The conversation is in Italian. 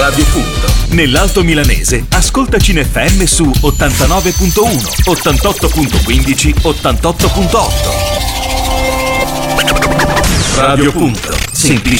Radio Punto. Nell'Alto Milanese, ascoltaci in FM su 89.1, 88.15, 88.8. Radio Punto. Semplicemente